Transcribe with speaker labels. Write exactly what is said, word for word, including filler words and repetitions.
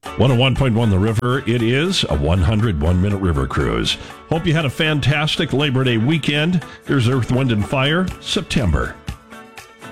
Speaker 1: one oh one point one The River. It is a one hundred one minute river cruise. Hope you had a fantastic Labor Day weekend. Here's Earth, Wind, and Fire, September.